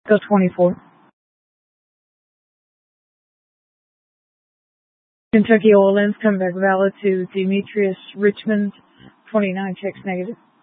Go 24. Kentucky Oil Lens comeback valid to Demetrius Richmond. 29 checks negative.